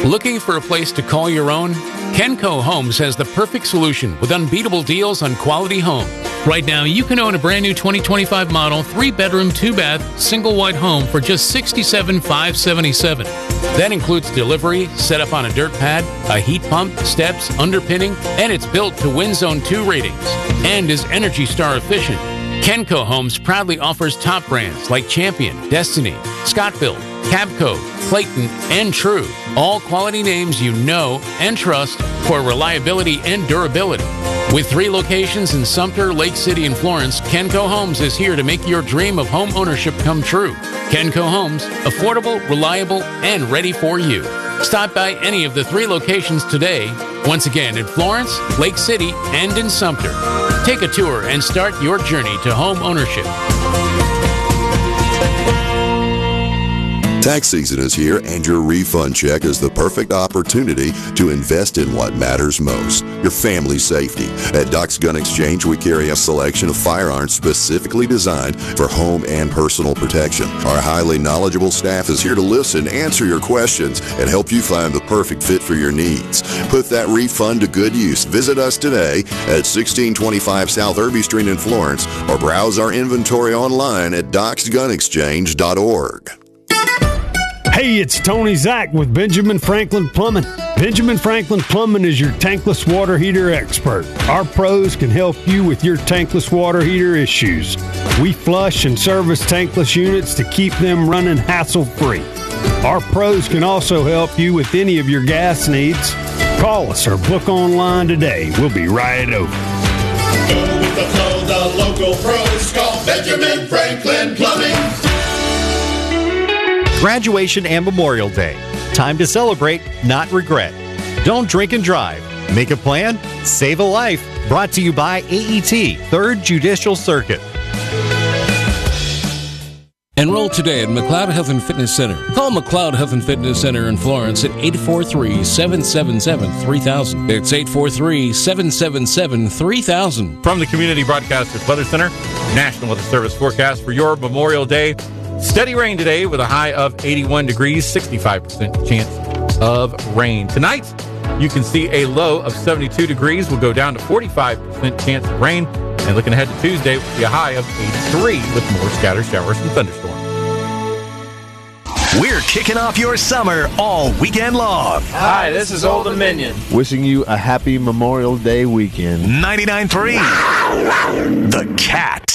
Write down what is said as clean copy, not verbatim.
Looking for a place to call your own? Kenco Homes has the perfect solution with unbeatable deals on quality homes. Right now, you can own a brand new 2025 model 3-bedroom, 2-bath, single wide home for just $67,577. That includes delivery, setup on a dirt pad, a heat pump, steps, underpinning, and it's built to Wind Zone 2 ratings and is Energy Star efficient. Kenco Homes proudly offers top brands like Champion, Destiny, Scott-Built, Cabco, Clayton, and True. All quality names you know and trust for reliability and durability. With 3 locations in Sumter, Lake City, and Florence, Kenco Homes is here to make your dream of home ownership come true. Kenco Homes, affordable, reliable, and ready for you. Stop by any of the 3 locations today. Once again, in Florence, Lake City, and in Sumter. Take a tour and start your journey to home ownership. Tax season is here, and your refund check is the perfect opportunity to invest in what matters most, your family's safety. At Doc's Gun Exchange, we carry a selection of firearms specifically designed for home and personal protection. Our highly knowledgeable staff is here to listen, answer your questions, and help you find the perfect fit for your needs. Put that refund to good use. Visit us today at 1625 South Irby Street in Florence, or browse our inventory online at docsgunexchange.org. Hey, it's Tony Zach with Benjamin Franklin Plumbing. Benjamin Franklin Plumbing is your tankless water heater expert. Our pros can help you with your tankless water heater issues. We flush and service tankless units to keep them running hassle-free. Our pros can also help you with any of your gas needs. Call us or book online today. We'll be right over. Go with the flow, the local pros. Call Benjamin Franklin Plumbing. Graduation and Memorial Day. Time to celebrate, not regret. Don't drink and drive. Make a plan, save a life. Brought to you by AET, 3rd Judicial Circuit. Enroll today at McLeod Health and Fitness Center. Call McLeod Health and Fitness Center in Florence at 843-777-3000. It's 843-777-3000. From the Community Broadcasters Weather Center, National Weather Service forecast for your Memorial Day. Steady rain today with a high of 81 degrees, 65% chance of rain. Tonight, you can see a low of 72 degrees. Will go down to 45% chance of rain. And looking ahead to Tuesday, we'll see a high of 83 with more scattered showers and thunderstorms. We're kicking off your summer all weekend long. Hi, this is Old Dominion. Wishing you a happy Memorial Day weekend. 99.3 The Cat.